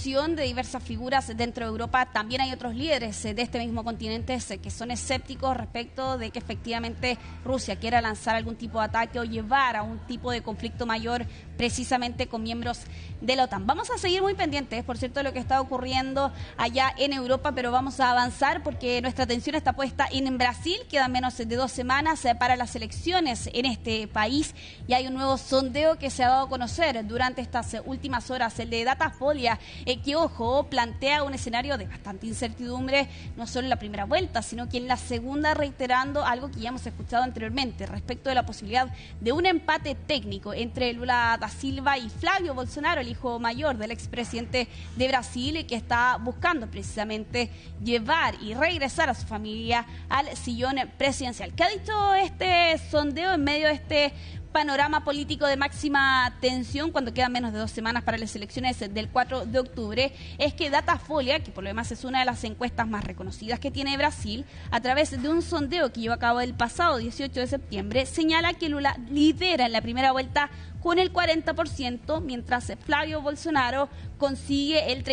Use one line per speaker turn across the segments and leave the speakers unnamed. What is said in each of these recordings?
reacción de diversas figuras dentro de Europa. También hay otros líderes de este mismo continente que son escépticos respecto de que efectivamente Rusia quiera lanzar algún tipo de ataque o llevar a un tipo de conflicto mayor precisamente con miembros de la OTAN. Vamos a seguir muy pendientes, por cierto, de lo que está ocurriendo allá en Europa, pero vamos a avanzar porque nuestra atención está puesta en Brasil. Quedan menos de 2 semanas para las elecciones en este país y hay un nuevo sondeo que se ha dado a conocer durante estas últimas horas, el de Datafolia, que, ojo, plantea un escenario de bastante incertidumbre, no solo en la primera vuelta, sino que en la segunda, reiterando algo que ya hemos escuchado anteriormente respecto de la posibilidad de un empate técnico entre Lula da Silva y Flavio Bolsonaro, el hijo mayor del expresidente de Brasil, que está buscando precisamente llevar y regresar a su familia al sillón presidencial. ¿Qué ha dicho este sondeo en medio de este panorama político de máxima tensión cuando quedan menos de 2 semanas para las elecciones del 4 de octubre? Es que Datafolia, que por lo demás es una de las encuestas más reconocidas que tiene Brasil, a través de un sondeo que llevó a cabo el pasado 18 de septiembre, señala que Lula lidera en la primera vuelta con el 40%, mientras Flavio Bolsonaro consigue el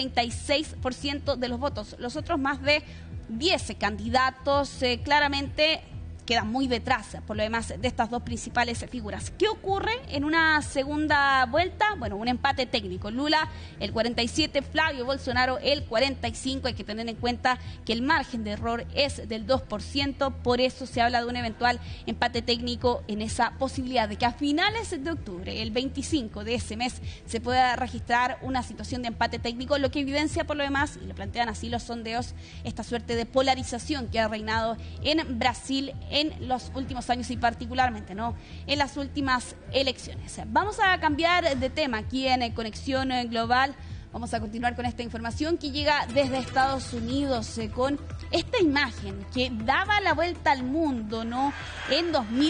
36% de los votos. Los otros más de 10 candidatos claramente quedan muy detrás, por lo demás, de estas dos principales figuras. ¿Qué ocurre en una segunda vuelta? Bueno, un empate técnico. Lula, el 47%, Flavio Bolsonaro, el 45%. Hay que tener en cuenta que el margen de error es del 2%, por eso se habla de un eventual empate técnico en esa posibilidad de que a finales de octubre, el 25 de ese mes, se pueda registrar una situación de empate técnico, lo que evidencia, por lo demás, y lo plantean así los sondeos, esta suerte de polarización que ha reinado en Brasil en los últimos años y particularmente en las últimas elecciones. Vamos a cambiar de tema aquí en Conexión Global. Vamos a continuar con esta información que llega desde Estados Unidos con esta imagen que daba la vuelta al mundo, En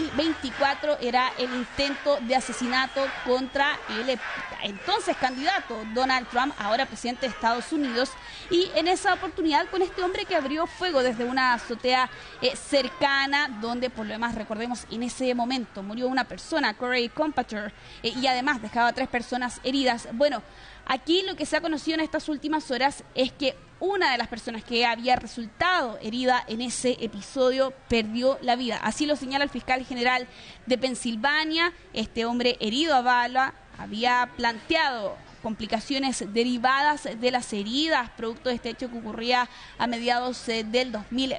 2024 era el intento de asesinato contra el entonces candidato Donald Trump, ahora presidente de Estados Unidos, y en esa oportunidad con este hombre que abrió fuego desde una azotea cercana, donde por lo demás, recordemos, en ese momento murió una persona, Corey Compter, y además dejaba a 3 personas heridas. Bueno, aquí lo que se ha conocido en estas últimas horas es que una de las personas que había resultado herida en ese episodio perdió la vida. Así lo señala el fiscal general de Pensilvania. Este hombre herido a bala había planteado complicaciones derivadas de las heridas producto de este hecho que ocurría a mediados del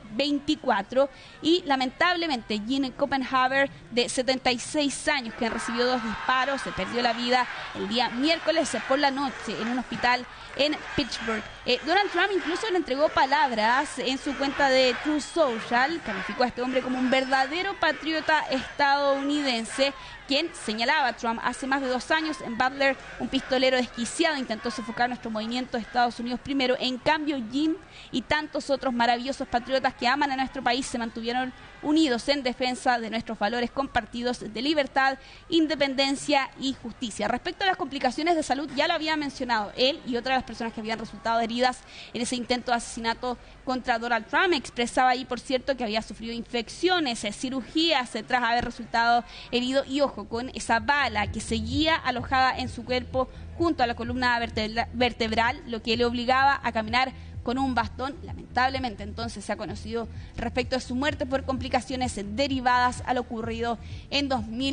2024 y lamentablemente Gene Copenhaver, de 76 años, que recibió 2 disparos, se perdió la vida el día miércoles por la noche en un hospital en Pittsburgh. Donald Trump incluso le entregó palabras en su cuenta de Truth Social, calificó a este hombre como un verdadero patriota estadounidense, quien, señalaba Trump, hace más de 2 años en Butler, un pistolero desquiciado intentó sofocar nuestro movimiento de Estados Unidos primero. En cambio, Jim y tantos otros maravillosos patriotas que aman a nuestro país se mantuvieron unidos en defensa de nuestros valores compartidos de libertad, independencia y justicia. Respecto a las complicaciones de salud, ya lo había mencionado él y otras de las personas que habían resultado heridas en ese intento de asesinato contra Donald Trump. Expresaba ahí, por cierto, que había sufrido infecciones, cirugías tras haber resultado herido y, ojo, con esa bala que seguía alojada en su cuerpo junto a la columna vertebral, lo que le obligaba a caminar con un bastón. Lamentablemente, entonces, se ha conocido respecto a su muerte por complicaciones derivadas a lo ocurrido en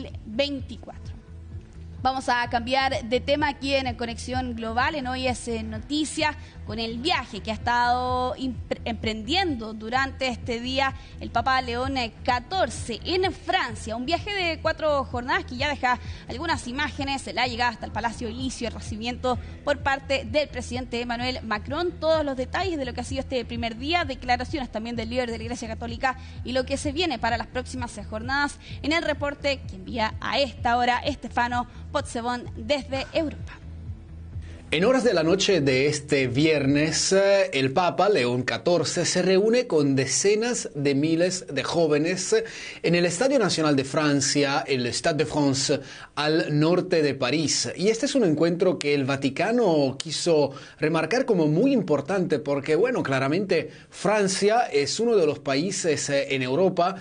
2024. Vamos a cambiar de tema aquí en Conexión Global. En Hoy es Noticia, con el viaje que ha estado emprendiendo durante este día el Papa León XIV en Francia. Un viaje de 4 jornadas que ya deja algunas imágenes, la llegada hasta el Palacio Elíseo, el recibimiento por parte del presidente Emmanuel Macron, todos los detalles de lo que ha sido este primer día, declaraciones también del líder de la Iglesia Católica y lo que se viene para las próximas jornadas en el reporte que envía a esta hora Stefano Pozzebon desde Europa.
En horas de la noche de este viernes, el Papa León XIV se reúne con decenas de miles de jóvenes en el Estadio Nacional de Francia, el Stade de France, al norte de París. Y este es un encuentro que el Vaticano quiso remarcar como muy importante porque, bueno, claramente Francia es uno de los países en Europa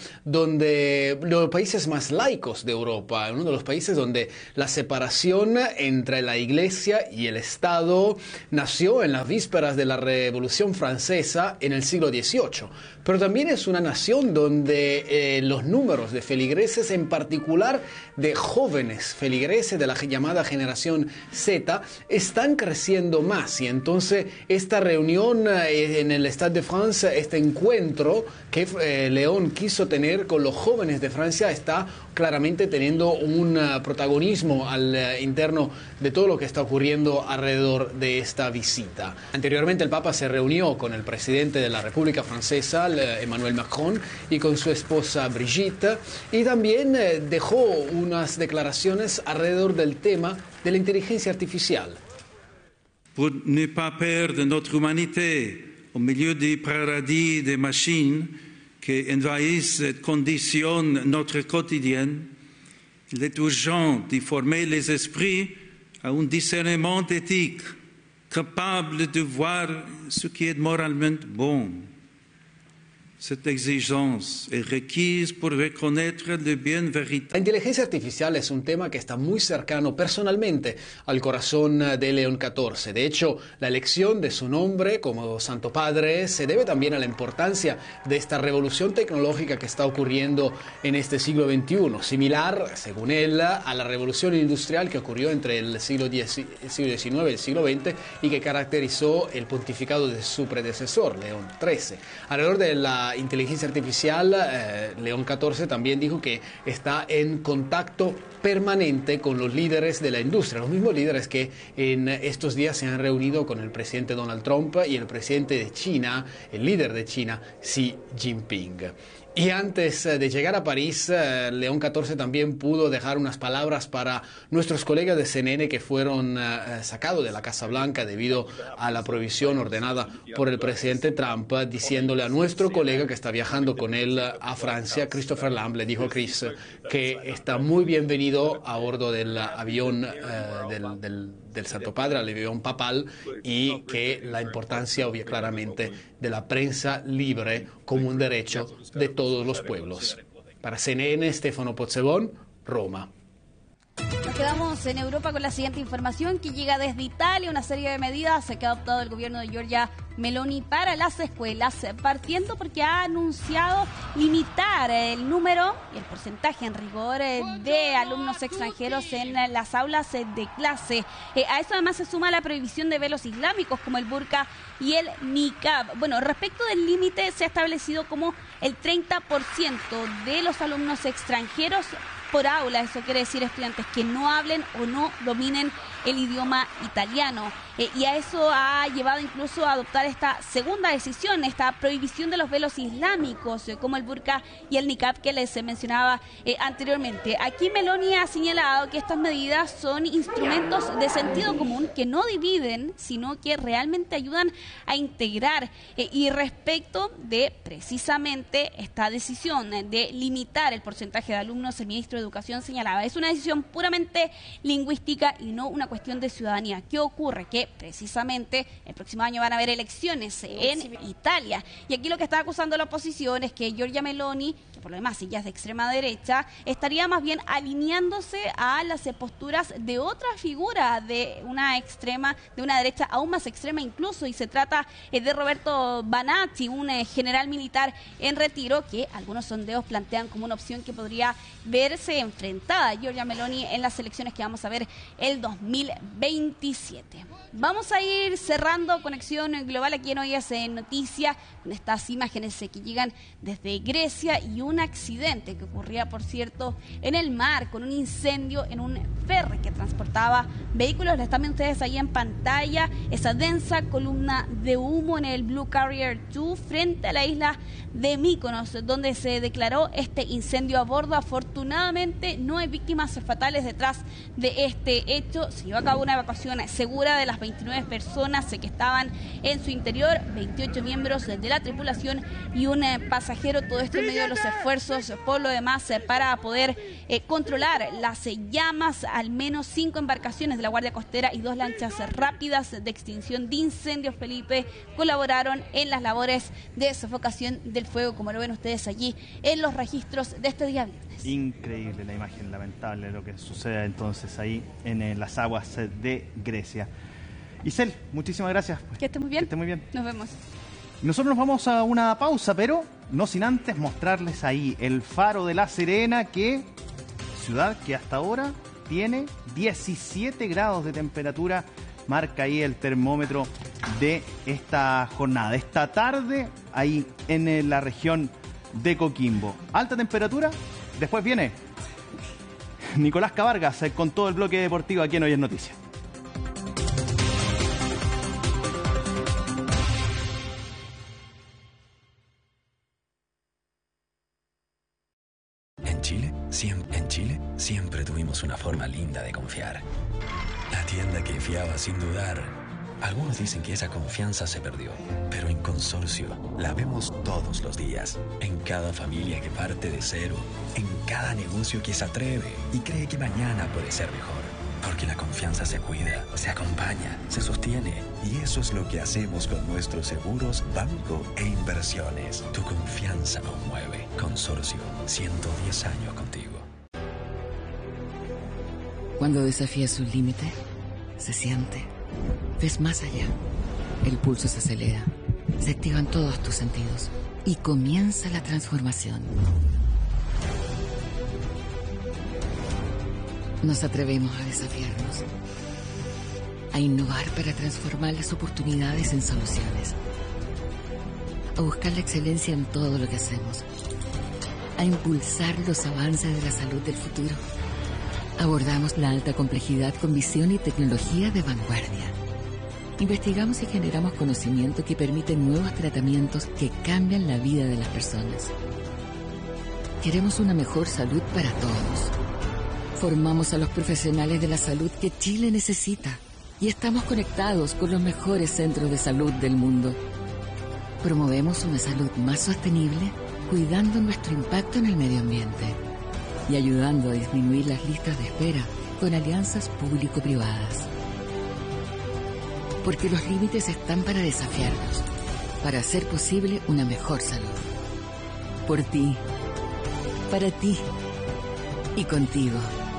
los países más laicos de Europa, uno de los países donde la separación entre la Iglesia y el Estado Estado nació en las vísperas de la Revolución Francesa en el siglo XVIII, pero también es una nación donde los números de feligreses, en particular de jóvenes feligreses de la llamada generación Z, están creciendo más. Y entonces esta reunión en el Stade de France, este encuentro que León quiso tener con los jóvenes de Francia, está claramente teniendo un protagonismo al interno de todo lo que está ocurriendo alrededor de esta visita. Anteriormente el Papa se reunió con el presidente de la República Francesa, Emmanuel Macron, y con su esposa Brigitte, y también dejó unas declaraciones alrededor del tema de la inteligencia artificial.
Pour ne pas perdre notre humanité au milieu du paradis des machines qui envahissent et conditionnent notre quotidien, il est urgent de former les esprits à un discernement éthique capable de voir ce qui est moralement bon. Cette exigence est requise pour reconnaître le bien véritable.
La inteligencia artificial es un tema que está muy cercano personalmente al corazón de León XIV. De hecho, la elección de su nombre como Santo Padre se debe también a la importancia de esta revolución tecnológica que está ocurriendo en este siglo XXI, similar, según él, a la revolución industrial que ocurrió entre el siglo XIX y el siglo XX y que caracterizó el pontificado de su predecesor, León XIII. Alrededor de la inteligencia artificial, León XIV también dijo que está en contacto permanente con los líderes de la industria, los mismos líderes que en estos días se han reunido con el presidente Donald Trump y el presidente de China, el líder de China, Xi Jinping. Y antes de llegar a París, León XIV también pudo dejar unas palabras para nuestros colegas de CNN que fueron sacados de la Casa Blanca debido a la prohibición ordenada por el presidente Trump, diciéndole a nuestro colega que está viajando con él a Francia, Christopher Lamb, le dijo a Chris que está muy bienvenido a bordo del avión del Santo Padre, al avión papal, y que la importancia obvia claramente de la prensa libre como un derecho de todos los pueblos. Para CNN, Stefano Pozzebon, Roma.
Nos quedamos en Europa con la siguiente información que llega desde Italia, una serie de medidas que ha adoptado el gobierno de Giorgia Meloni para las escuelas, partiendo porque ha anunciado limitar el número y el porcentaje en rigor de alumnos extranjeros en las aulas de clase. A eso además se suma la prohibición de velos islámicos como el burka y el niqab. Bueno, respecto del límite se ha establecido como el 30% de los alumnos extranjeros por aula. Eso quiere decir estudiantes que no hablen o no dominen el idioma italiano. Y a eso ha llevado incluso a adoptar esta segunda decisión, esta prohibición de los velos islámicos, como el burka y el niqab que les mencionaba anteriormente. Aquí Meloni ha señalado que estas medidas son instrumentos de sentido común que no dividen, sino que realmente ayudan a integrar. Y respecto de precisamente esta decisión de limitar el porcentaje de alumnos, el ministro de Educación señalaba, es una decisión puramente lingüística y no una cuestión de ciudadanía. ¿Qué ocurre? Que precisamente el próximo año van a haber elecciones en Italia. Y aquí lo que está acusando la oposición es que Giorgia Meloni, que por lo demás ella es de extrema derecha, estaría más bien alineándose a las posturas de otra figura de una extrema, de una derecha aún más extrema incluso, y se trata de Roberto Banatti, un general militar en retiro que algunos sondeos plantean como una opción que podría verse enfrentada a Giorgia Meloni en las elecciones que vamos a ver el 2027. Vamos a ir cerrando Conexión Global aquí en Hoy es Noticia con estas imágenes que llegan desde Grecia y un accidente que ocurría, por cierto, en el mar con un incendio en un ferry que transportaba vehículos. Lo están viendo ustedes ahí en pantalla, esa densa columna de humo en el Blue Carrier 2 frente a la isla de Mykonos, donde se declaró este incendio a bordo. Afortunadamente no hay víctimas fatales detrás de este hecho. Se llevó a cabo una evacuación segura de las 29 personas que estaban en su interior, 28 miembros de la tripulación y un pasajero. Todo esto en medio de los esfuerzos por lo demás para poder controlar las llamas. Al menos 5 embarcaciones de la Guardia Costera y 2 lanchas rápidas de extinción de incendios, Felipe, colaboraron en las labores de sofocación del fuego, como lo ven ustedes allí en los registros de este día viernes.
Increíble la imagen, lamentable lo que sucede entonces ahí en las aguas de Grecia. Isel, muchísimas gracias.
Que esté muy bien.
Que esté muy bien.
Nos vemos.
Nosotros nos vamos a una pausa, pero no sin antes mostrarles ahí el Faro de La Serena, ciudad que hasta ahora tiene 17 grados de temperatura, marca ahí el termómetro de esta jornada. Esta tarde, ahí en la región de Coquimbo. Alta temperatura, después viene Nicolás Cavargas con todo el bloque deportivo aquí en Hoy es Noticia.
En Chile siempre tuvimos una forma linda de confiar. La tienda que fiaba sin dudar. Algunos dicen que esa confianza se perdió, pero en Consorcio la vemos todos los días. En cada familia que parte de cero, en cada negocio que se atreve y cree que mañana puede ser mejor. Porque la confianza se cuida, se acompaña, se sostiene. Y eso es lo que hacemos con nuestros seguros, banco e inversiones. Tu confianza nos mueve. Consorcio, 110 años contigo.
Cuando desafías un límite, se siente. Ves más allá. El pulso se acelera. Se activan todos tus sentidos. Y comienza la transformación. Nos atrevemos a desafiarnos, a innovar para transformar las oportunidades en soluciones, a buscar la excelencia en todo lo que hacemos, a impulsar los avances de la salud del futuro. Abordamos la alta complejidad con visión y tecnología de vanguardia. Investigamos y generamos conocimiento que permiten nuevos tratamientos que cambian la vida de las personas. Queremos una mejor salud para todos. Formamos a los profesionales de la salud que Chile necesita y estamos conectados con los mejores centros de salud del mundo. Promovemos una salud más sostenible, cuidando nuestro impacto en el medio ambiente y ayudando a disminuir las listas de espera con alianzas público-privadas. Porque los límites están para desafiarnos, para hacer posible una mejor salud. Por ti, para ti y contigo.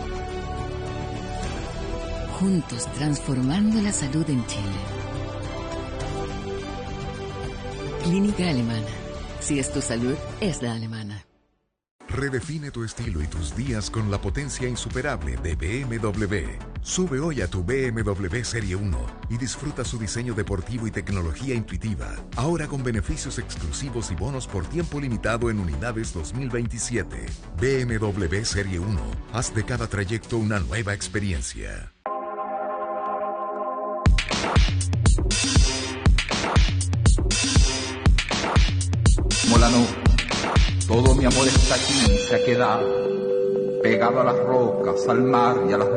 Juntos transformando la salud en Chile. Clínica Alemana. Si es tu salud, es la alemana.
Redefine tu estilo y tus días con la potencia insuperable de BMW. Sube hoy a tu BMW Serie 1 y disfruta su diseño deportivo y tecnología intuitiva. Ahora con beneficios exclusivos y bonos por tiempo limitado en unidades 2027. BMW Serie 1. Haz de cada trayecto una nueva experiencia.
Molano, todo mi amor está aquí, se ha quedado pegado a las rocas, al mar y a las